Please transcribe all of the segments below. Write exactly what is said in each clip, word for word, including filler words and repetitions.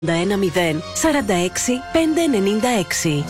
ένα μηδέν σαράντα έξι πεντακόσια ενενήντα έξι.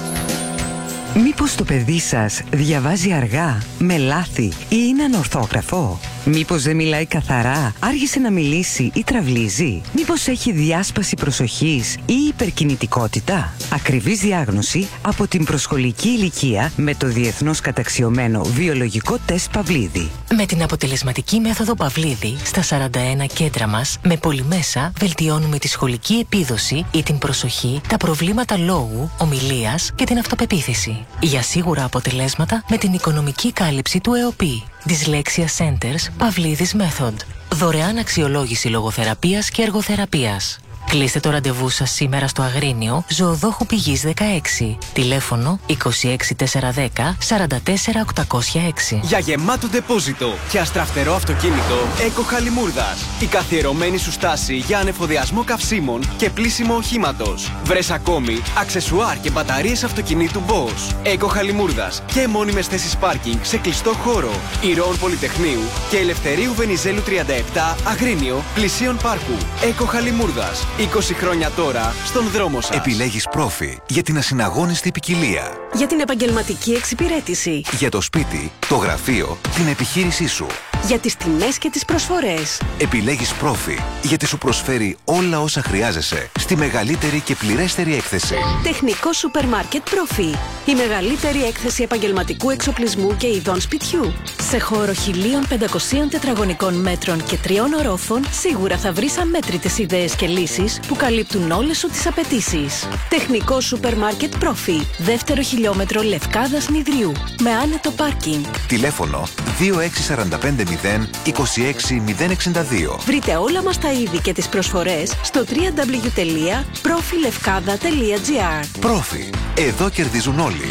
Μήπως το παιδί σας διαβάζει αργά, με λάθη ή είναι ανορθόγραφο? Μήπως δεν μιλάει καθαρά, άργησε να μιλήσει ή τραυλίζει? Μήπως έχει διάσπαση προσοχής ή υπερκινητικότητα? Ακριβής διάγνωση από την προσχολική ηλικία με το διεθνώς καταξιωμένο βιολογικό τεστ Παυλίδη. Με την αποτελεσματική μέθοδο Παυλίδη, στα σαράντα ένα κέντρα μας, με πολυμέσα βελτιώνουμε τη σχολική επίδοση ή την προσοχή, τα προβλήματα λόγου, ομιλίας και την αυτοπεποίθηση. Για σίγουρα αποτελέσματα με την οικονομική κάλυψη του ΕΟΠΗ. Dyslexia Centers Παυλίδης Method. Δωρεάν αξιολόγηση λογοθεραπείας και εργοθεραπείας. Κλείστε το ραντεβού σας σήμερα στο Αγρίνιο, Ζωοδόχου Πηγής δεκαέξι. Τηλέφωνο είκοσι έξι τετρακόσια δέκα σαράντα τέσσερα οκτακόσια έξι. Για γεμάτο ντεπόζιτο και αστραφτερό αυτοκίνητο, Έκο Χαλιμούρδας. Η καθιερωμένη σου στάση για ανεφοδιασμό καυσίμων και πλύσιμο οχήματος. Βρες ακόμη αξεσουάρ και μπαταρίες αυτοκινήτου Bosch. Έκο Χαλιμούρδας και μόνιμες θέσεις πάρκινγκ σε κλειστό χώρο. Ηρώων Πολυτεχνείου και Ελευθερίου Βενιζέλου τριάντα επτά, Αγρίνιο, πλησίον πάρκου. Έκο Χαλιμούρδας. είκοσι χρόνια τώρα στον δρόμο σας. Επιλέγεις Πρόφι για την ασυναγώνιστη ποικιλία. Για την επαγγελματική εξυπηρέτηση. Για το σπίτι, το γραφείο, την επιχείρησή σου. Για τις τιμές και τις προσφορές. Επιλέγεις Πρόφι γιατί σου προσφέρει όλα όσα χρειάζεσαι στη μεγαλύτερη και πληρέστερη έκθεση. Τεχνικό σούπερ μάρκετ Πρόφι. Η μεγαλύτερη έκθεση επαγγελματικού εξοπλισμού και ειδών σπιτιού. Σε χώρο χίλια πεντακόσια τετραγωνικών μέτρων και τριών ορόφων, σίγουρα θα βρεις αμέτρητες ιδέες και λύσεις που καλύπτουν όλες σου τις απαιτήσεις. Τεχνικό σούπερ μάρκετ Πρόφι. Δεύτερο χιλιόμετρο Λευκάδας Νηδρίου. Με άνετο πάρκινγκ. Τηλέφωνο δύο έξι τέσσερα πέντε μηδέν είκοσι έξι μηδέν εξήντα δύο. Βρείτε όλα μας τα είδη και τις προσφορές στο double-u double-u double-u τελεία profilevkada τελεία gr. Πρόφι. Εδώ κερδίζουν όλοι.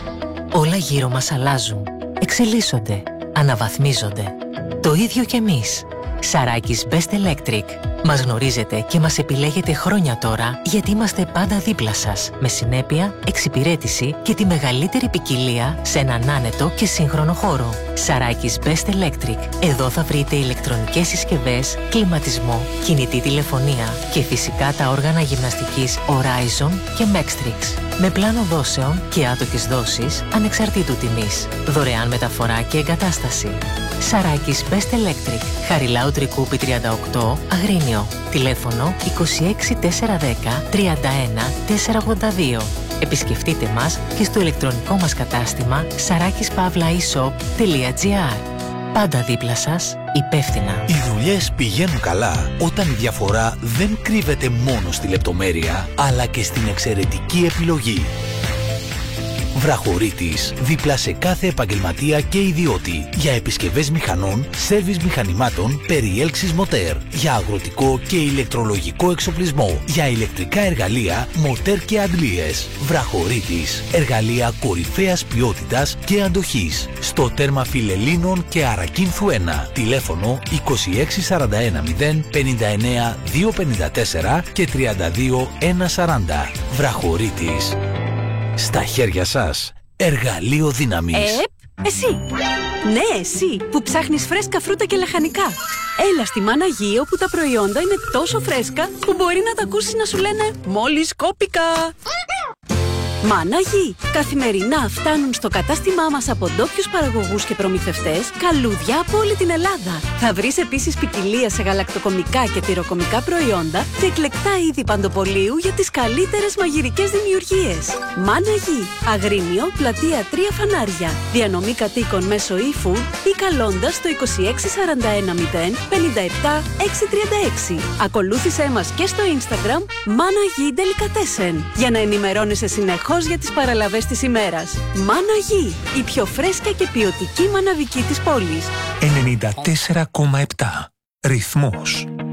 Όλα γύρω μας αλλάζουν, εξελίσσονται, αναβαθμίζονται. Το ίδιο κι εμείς. Σαράκης Best Electric. Μας γνωρίζετε και μας επιλέγετε χρόνια τώρα γιατί είμαστε πάντα δίπλα σας, με συνέπεια, εξυπηρέτηση και τη μεγαλύτερη ποικιλία σε έναν άνετο και σύγχρονο χώρο. Σαράκης Best Electric. Εδώ θα βρείτε ηλεκτρονικές συσκευές, κλιματισμό, κινητή τηλεφωνία και φυσικά τα όργανα γυμναστικής Horizon και Mextrix. Με πλάνο δόσεων και άτοκες δόσεις ανεξαρτήτου τιμής. Δωρεάν μεταφορά και εγκατάσταση. Σαράκης Best Electric. Χαριλάου Τρικούπη τριάντα οκτώ, Αγρίνιο. Τηλέφωνο είκοσι έξι τετρακόσια δέκα τριάντα ένα τετρακόσια ογδόντα δύο. Επισκεφτείτε μας και στο ηλεκτρονικό μας κατάστημα σαράκης παύλα ι shop τελεία gr. Πάντα δίπλα σας, υπεύθυνα. Οι δουλειές πηγαίνουν καλά όταν η διαφορά δεν κρύβεται μόνο στη λεπτομέρεια, αλλά και στην εξαιρετική επιλογή. Βραχωρίτης, δίπλα σε κάθε επαγγελματία και ιδιώτη. Για επισκευές μηχανών, σέρβις μηχανημάτων, περιέλξεις μοτέρ. Για αγροτικό και ηλεκτρολογικό εξοπλισμό. Για ηλεκτρικά εργαλεία, μοτέρ και αντλίες. Βραχωρίτης, εργαλεία κορυφαίας ποιότητας και αντοχής. Στο τέρμα Φιλελλήνων και Αρακίνθου ένα. Τηλέφωνο είκοσι έξι σαράντα ένα μηδέν πενήντα εννέα διακόσια πενήντα τέσσερα και τριάντα δύο εκατόν σαράντα. Βραχωρίτης. Στα χέρια σας, εργαλείο δύναμης. Επ, εσύ. Ναι, εσύ που ψάχνεις φρέσκα φρούτα και λαχανικά. Έλα στη Μάνα Γη, όπου τα προϊόντα είναι τόσο φρέσκα που μπορεί να τα ακούσεις να σου λένε «Μόλις κόπηκα». Μάνα Γη. Καθημερινά φτάνουν στο κατάστημά μας από ντόπιους παραγωγούς και προμηθευτές καλούδια από όλη την Ελλάδα. Θα βρεις επίσης ποικιλία σε γαλακτοκομικά και τυροκομικά προϊόντα και εκλεκτά είδη παντοπολίου για τις καλύτερες μαγειρικές δημιουργίες. Μάνα Γη. Αγρίνιο, πλατεία τρία Φανάρια. Διανομή κατοίκων μέσω e-food ή καλώντας το είκοσι έξι σαράντα ένα μηδέν πενήντα επτά εξακόσια τριάντα έξι. Ακολούθησέ μας και στο Instagram Μάνα Γη Delicatessen για να ενημερώνεσαι συνεχώς για τις παραλαβές της ημέρας. Μάνα Γη, η πιο φρέσκα και ποιοτική μαναβική της πόλης. ενενήντα τέσσερα κόμμα επτά. Ρυθμός.